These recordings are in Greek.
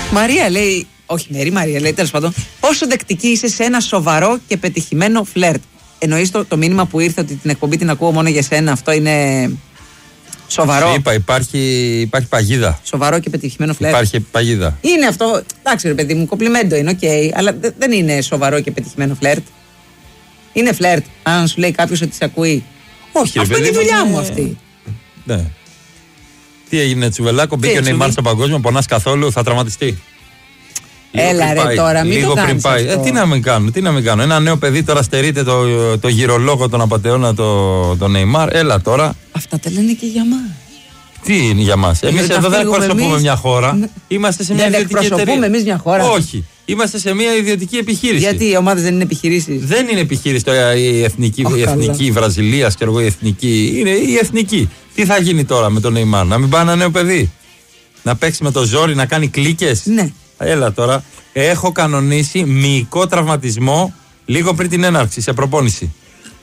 Μαρία λέει, όχι Μέρη, Μαρία λέει, τέλος πάντων, πόσο δεκτική είσαι σε ένα σοβαρό και πετυχημένο φλερτ. Εννοείς το μήνυμα που ήρθε ότι την εκπομπή την ακούω μόνο για σένα, αυτό είναι σοβαρό? Είπα, υπάρχει παγίδα. Σοβαρό και πετυχημένο φλερτ. Υπάρχει παγίδα. Είναι αυτό, εντάξει ρε παιδί μου, κομπλιμέντο είναι, οκ, αλλά δεν είναι σοβαρό και πετυχημένο φλερτ. Είναι φλερτ, αν σου λέει κάποιος ότι σε ακούει. Όχι, αυτό είναι η δουλειά μου αυτή. Ναι. Τι έγινε, Τσουβελάκο, μπήκε ο Νεϊμάρ στο παγκόσμιο, πονάς καθόλου, θα τραυματιστεί? Έλα ρε τώρα, μην το κάνεις αυτό. Τι να μην κάνω. Ένα νέο παιδί τώρα στερείται το γυρολόγο, τον απατεώνα, τον Νεϊμάρ. Έλα τώρα. Αυτά τα λένε και για μας. Τι είναι για μας? Εμείς εδώ δεν εκπροσωπούμε μια χώρα. Είμαστε σε μια ιδιωτική εταιρεία. Δεν εκπροσωπούμε εμείς μια χώρα. Όχι. Είμαστε σε μια ιδιωτική επιχείρηση. Γιατί οι ομάδες δεν είναι επιχειρήσεις? Δεν είναι επιχείρηση η εθνική, η Βραζιλία, η εθνική. Είναι η εθνική. Τι θα γίνει τώρα με τον Νεϊμάρ? Να μην πάει ένα νέο παιδί? Να παίξει με το ζόρι, να κάνει κλίκες? Ναι. Έλα τώρα. Έχω κανονίσει μυϊκό τραυματισμό λίγο πριν την έναρξη σε προπόνηση.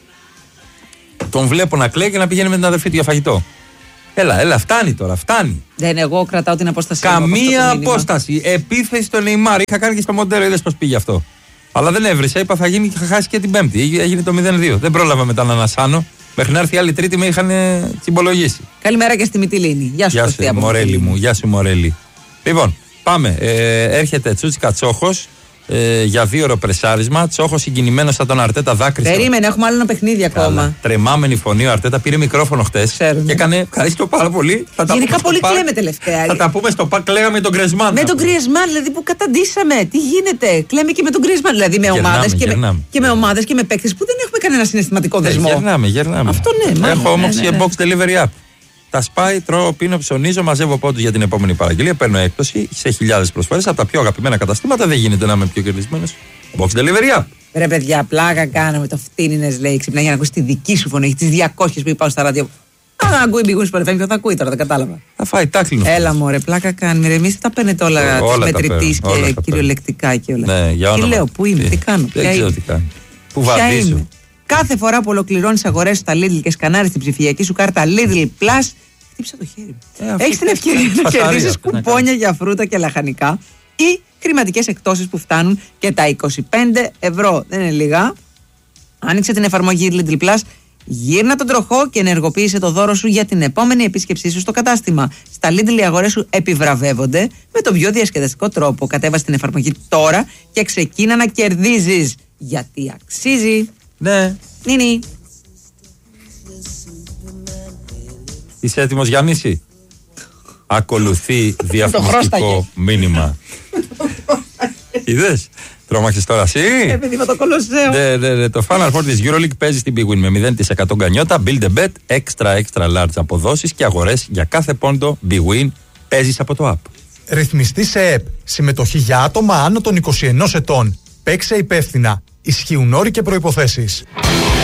Τον βλέπω να κλαίει και να πηγαίνει με την αδερφή του για φαγητό. Έλα, φτάνει τώρα, φτάνει. Δεν, εγώ κρατάω την απόσταση. Καμία απόσταση. Επίθεση στο Νεϊμάρ. Είχα κάνει και στο μοντέλο, είδες πώς πήγε αυτό. Αλλά δεν έβρισα, είπα θα γίνει και θα χάσει και την Πέμπτη. Έγινε το 0-2. Δεν πρόλαβα μετά να ανασάνω. Μέχρι να έρθει η άλλη Τρίτη με είχαν τσιμπολογήσει. Καλημέρα και στη Μυτιλίνη. Γεια σου, Μορέλη μου. Γεια σου, Μορέλη. Λοιπόν, πάμε. Έρχεται Τσούτσικα Τσόχος για 2 ώρο πρεσάρισμα. Τσόχος συγκινημένος σαν τον Αρτέτα, δάκρυσε. Περίμενε, έχουμε άλλο ένα παιχνίδι ακόμα. Τρεμάμενη φωνή ο Αρτέτα, πήρε μικρόφωνο χτες και έκανε. Ευχαριστώ πάρα πολύ. Γενικά πολύ κλαίμε τελευταία. Θα τα πούμε στο πακ, κλαίγαμε με τον Γκρισμάν. Με τον Γκρισμάν, δηλαδή που καταντήσαμε. Τι γίνεται, κλαίμε και με τον Γκρισμάν. Δηλαδή με ομάδες και με παίκτες που δεν έχουμε κανένα συναισθηματικό δεσμό. Γερνάμε. Αυτό ναι. Έχω όμως και box delivery app. Τα σπάει, τρώω, πίνω, ψωνίζω, μαζεύω πόντους για την επόμενη παραγγελία. Παίρνω έκπτωση σε χιλιάδες προσφορές από τα πιο αγαπημένα καταστήματα. Δεν γίνεται να είμαι πιο κερδισμένος. Box delivery app. Ρε παιδιά, πλάκα κάναμε. Το φτύνινες λέει ξυπνά για να ακούσει τη δική σου φωνή. Έχει τις 200 που είπα στα ράδιο. Αν ακούει μπηγούν στο παρεφέμ, ποιο θα ακούει τώρα, δεν κατάλαβα. Θα φάει τάκλινο. Έλα μωρέ, πλάκα κάνουμε. Εμείς τα παίρνετε όλα μετρητής και κυριολεκτικά και όλα. Ναι, για όνομα. Τι λέω, πού είμαι, τι κάνω. Δεν ξέρω τι κάνω. Πού βαδίζω. Κάθε φορά που ολοκληρώνεις αγορές στα Lidl και σκανάρεις την ψηφιακή σου κάρτα Lidl Plus, χτύψα το χέρι μου. Έχεις την ευκαιρία να κερδίσεις κουπόνια για φρούτα και λαχανικά ή χρηματικές εκτόσεις που φτάνουν και τα 25 ευρώ. Δεν είναι λίγα. Άνοιξε την εφαρμογή Lidl Plus, γύρνα τον τροχό και ενεργοποίησε το δώρο σου για την επόμενη επίσκεψή σου στο κατάστημα. Στα Lidl οι αγορές σου επιβραβεύονται με τον πιο διασκεδαστικό τρόπο. Κατέβασε την εφαρμογή τώρα και ξεκίνα να κερδίζεις. Γιατί αξίζει. Ναι. Νίνι. Είσαι έτοιμος για νήσι? Ακολουθεί διαφημιστικό μήνυμα. Είδες? Τρόμαξες τώρα εσύ? Επειδή με το κολοσσέο. Το Final Four της EuroLeague παίζει στην Big Win με 0% γκανιότα. Build a bet, extra large αποδόσεις και αγορές για κάθε πόντο. Big Win παίζεις από το app. Ρυθμιστή σε ΕΠ. Συμμετοχή για άτομα άνω των 21 ετών. Παίξε υπεύθυνα. Ισχύουν όροι και προϋποθέσεις.